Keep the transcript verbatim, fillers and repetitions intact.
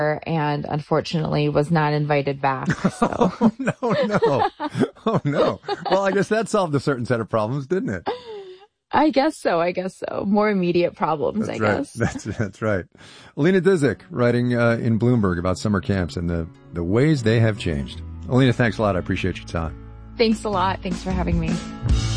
and unfortunately was not invited back. So. Oh, no, no. Oh, no. Well, I guess that solved a certain set of problems, didn't it? I guess so. I guess so. More immediate problems, that's I right. guess. That's that's right. Alina Dzik writing uh, in Bloomberg about summer camps and the, the ways they have changed. Alina, thanks a lot. I appreciate your time. Thanks a lot. Thanks for having me.